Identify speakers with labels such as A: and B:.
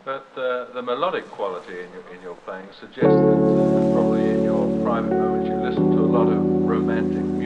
A: But the melodic quality in your playing suggests that probably in your private moments you listen to a lot of romantic